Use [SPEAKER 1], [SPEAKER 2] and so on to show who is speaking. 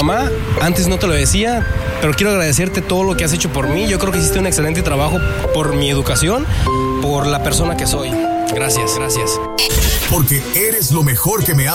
[SPEAKER 1] mamá, antes no te lo decía, pero quiero agradecerte todo lo que has hecho por mí. Yo creo que hiciste un excelente trabajo por mi educación, por la persona que soy. Gracias.
[SPEAKER 2] Porque eres lo mejor que me ha